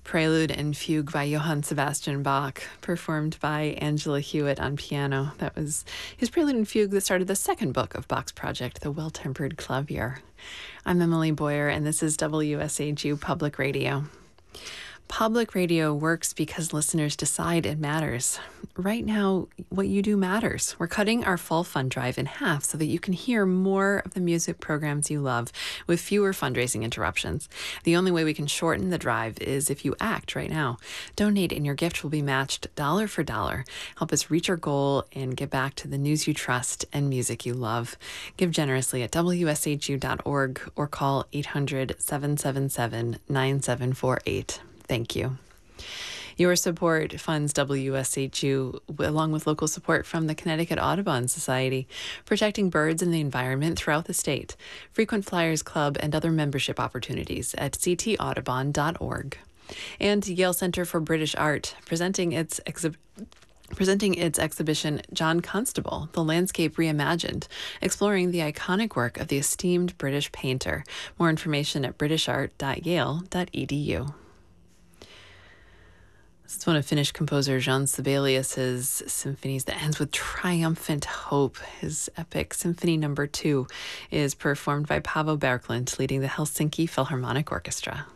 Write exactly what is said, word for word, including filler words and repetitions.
Prelude and Fugue by Johann Sebastian Bach, performed by Angela Hewitt on piano. That was his Prelude and Fugue that started the second book of Bach's project, The Well-Tempered Clavier. I'm Emily Boyer, and this is W S H U Public Radio. Public radio works because listeners decide it matters. Right now, what you do matters. We're cutting our fall fund drive in half so that you can hear more of the music programs you love with fewer fundraising interruptions. The only way we can shorten the drive is if you act right now. Donate and your gift will be matched dollar for dollar. Help us reach our goal and get back to the news you trust and music you love. Give generously at W S H U dot org or call eight hundred, seven seven seven, nine seven four eight. Thank you. Your support funds W S H U, along with local support from the Connecticut Audubon Society, protecting birds and the environment throughout the state. Frequent Flyers Club and other membership opportunities at c t audubon dot org. And Yale Center for British Art, presenting its exhibit. Presenting its exhibition, John Constable, The Landscape Reimagined, exploring the iconic work of the esteemed British painter. More information at british art dot yale dot e d u. This is one of Finnish composer Jean Sibelius's symphonies that ends with triumphant hope. His epic Symphony Number Two is performed by Paavo Björklund, leading the Helsinki Philharmonic Orchestra.